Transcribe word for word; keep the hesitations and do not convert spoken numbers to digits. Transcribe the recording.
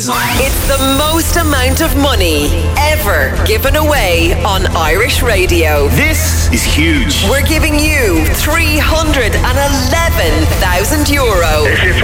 It's the most amount of money ever given away on Irish radio. This is huge. We're giving you three hundred eleven thousand euro. If